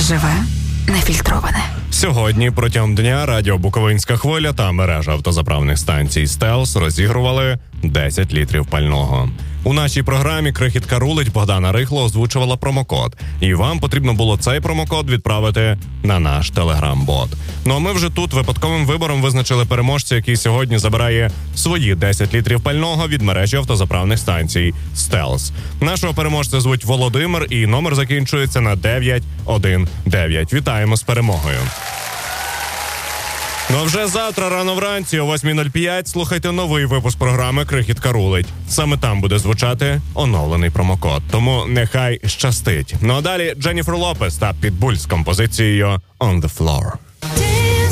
Живе, нефільтроване. Сьогодні протягом дня радіо «Буковинська хвиля» та мережа автозаправних станцій «Стелс» розігрували 10 літрів пального. У нашій програмі «Крихітка рулить» Богдана Рихло озвучувала промокод. І вам потрібно було цей промокод відправити на наш телеграм-бот. Ну а ми вже тут випадковим вибором визначили переможця, який сьогодні забирає свої 10 літрів пального від мережі автозаправних станцій «Стелс». Нашого переможця звуть Володимир і номер закінчується на 919. Вітаємо з перемогою. Ну а вже завтра рано вранці о 8:05 слухайте новий випуск програми «Крихітка рулить». Саме там буде звучати оновлений промокод. Тому нехай щастить. Ну а далі Дженніфер Лопес та Підбуль з композицією «On the Floor».